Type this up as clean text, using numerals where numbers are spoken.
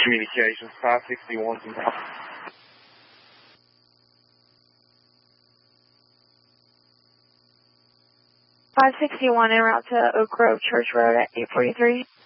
Communications 561. 561 en route to Oak Grove Church Road at 843.